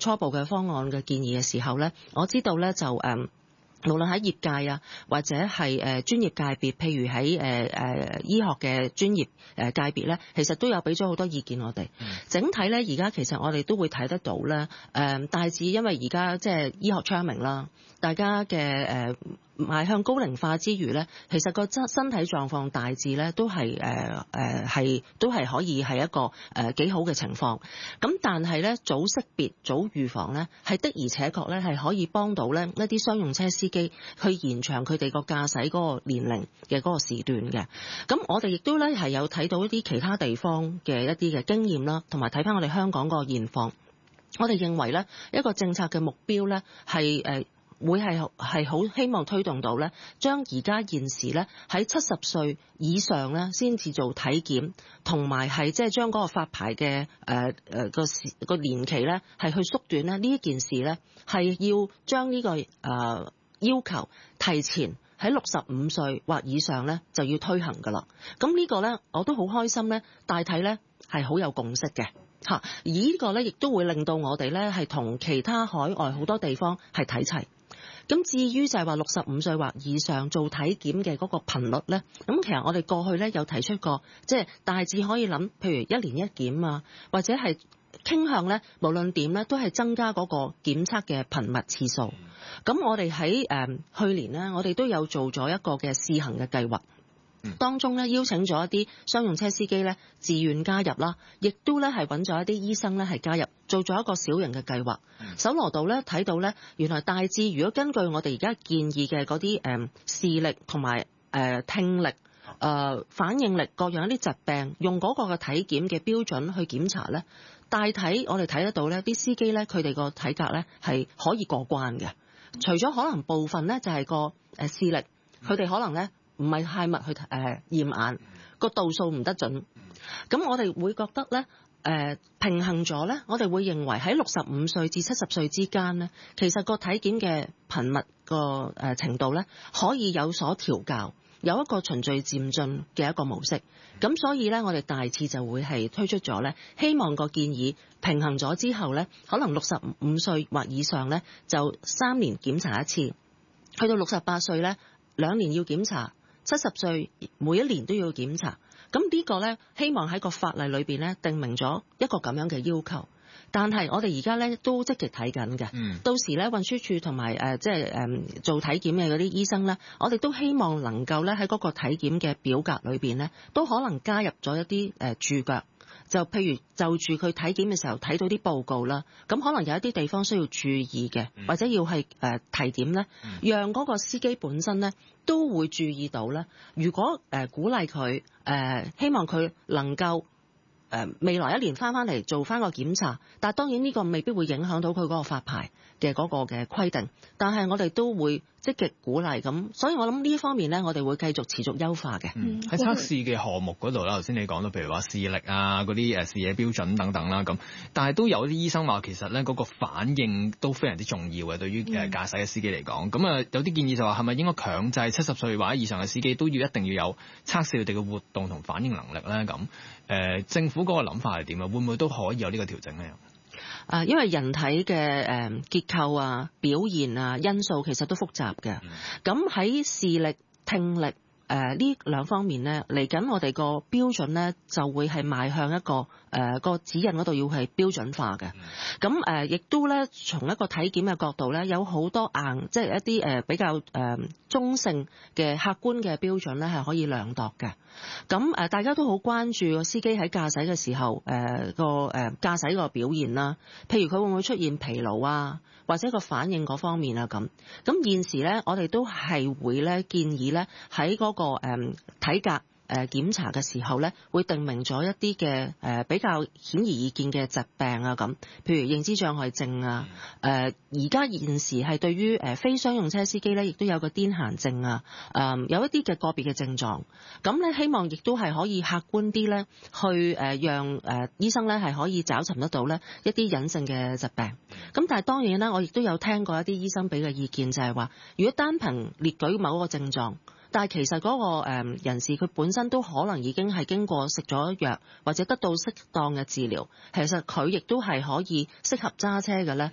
初步嘅方案嘅建議嘅時候咧，我知道咧就無論喺業界啊，或者係專業界別，譬如喺醫學嘅專業界別咧，其實都有俾咗好多意見我哋。整體咧，而家其實我哋都會睇得到咧，大致因為而家即係醫學昌明啦，大家嘅邁向高齡化之餘咧，其實個身體狀況大致咧都係都係可以係一個幾好嘅情況。咁但係咧，早識別早預防咧，係的而且確咧係可以幫到咧一啲商用車司機去延長佢哋個駕駛嗰個年齡嘅嗰個時段嘅。咁我哋亦都咧係有睇到一啲其他地方嘅一啲嘅經驗啦，同埋睇翻我哋香港個現況。我哋認為咧一個政策嘅目標咧係會係好希望推動到咧，將而家現時咧喺70歲以上咧先至做體檢，同埋係即係將嗰個發牌嘅個年期咧係去縮短咧。呢一件事咧係要將呢個要求提前喺65歲或以上咧就要推行㗎啦。咁呢個咧我都好開心咧，大體咧係好有共識嘅嚇。而呢個咧亦都會令到我哋咧係同其他海外好多地方係睇齊。咁至於就係話65歲或以上做體檢嘅嗰個頻率咧，咁其實我哋過去咧有提出過，即係大致可以諗，譬如1年1檢啊，或者係傾向咧，無論點咧都係增加嗰個檢測嘅頻密次數。咁我哋喺去年咧，我哋都有做咗一個嘅試行嘅計劃。當中咧邀請咗一啲商用車司機咧自願加入啦，亦都咧係揾咗一啲醫生咧係加入，做咗一個小型嘅計劃。搜羅到咧睇到咧，原來大致如果根據我哋而家建議嘅嗰啲視力同埋聽力、反應力各樣一啲疾病，用嗰個嘅體檢嘅標準去檢查咧，大體我哋睇得到咧，啲司機咧佢哋個體格咧係可以過關嘅。除咗可能部分咧就係個視力，佢哋可能咧唔係太密去驗眼，個度數唔得準。咁我哋會覺得咧，平衡咗咧，我哋會認為喺65歲至70歲之間咧，其實個體檢嘅頻密個程度咧，可以有所調校，有一個循序漸進嘅一個模式。咁所以咧，我哋大致就會係推出咗咧，希望個建議平衡咗之後咧，可能65歲或以上咧，就3年檢查一次，去到68歲咧，2年要檢查。70歲每一年都要檢查，咁呢個呢，希望喺個法例裏邊呢定明咗一個咁樣嘅要求。但係我哋而家呢都積極睇緊嘅，到時呢運輸署同埋即係做體檢嘅嗰啲醫生呢，我哋都希望能夠呢喺嗰個體檢嘅表格裏邊呢，都可能加入咗一啲註腳。就譬如就住佢體檢嘅時候睇到啲報告啦，咁可能有一啲地方需要注意嘅，或者要係提點咧，讓嗰個司機本身咧都會注意到咧。如果鼓勵佢希望佢能夠未來1年翻嚟做翻個檢查，但係當然呢個未必會影響到佢嗰個發牌嘅嗰個嘅規定，但係我哋都會積極鼓勵咁，所以我諗呢一方面呢，我哋會繼續持續優化嘅。 喺測試嘅項目嗰度啦，頭先你講到譬如話視力啊嗰啲視野標準等等啦咁，但係都有啲醫生話其實咧嗰個反應都非常之重要嘅，對於駕駛嘅司機嚟講。咁有啲建議就話係咪應該強制70歲或者以上嘅司機都要一定要有測試佢哋嘅活動同反應能力咧？咁政府嗰個諗法係點啊？會唔會都可以有呢個調整咧？ 因為人體嘅結構啊、表現啊、因素其實都複雜嘅。咁喺視力、聽力呢兩方面呢，嚟緊我哋個標準呢就會係邁向一個個指引嗰度要係標準化嘅。咁亦都呢，從一個體檢嘅角度呢，有好多即係一啲比較中性嘅客觀嘅標準呢係可以量度嘅。咁大家都好關注個司機喺駕駛嘅時候個駕駛個表現啦，譬如佢會唔會出現疲勞啊，或者個反應嗰方面啊咁。咁現時呢，我哋都係會呢建議呢喺嗰個體格檢查嘅時候咧，會定明咗一啲嘅比較顯而易見嘅疾病啊咁，譬如認知障礙症啊，而家現時係對於非商用車司機咧，亦都有個癲癇症啊，有一啲嘅個別嘅症狀，咁咧希望亦都係可以客觀啲咧，去讓醫生咧係可以找尋得到咧一啲隱性嘅疾病。咁但係當然啦，我亦都有聽過一啲醫生俾嘅意見，就係話，如果單憑列舉某一個症狀，但係其實嗰個人士佢本身都可能已經係經過食咗藥或者得到適當嘅治療，其實佢亦都係可以適合揸車嘅咧。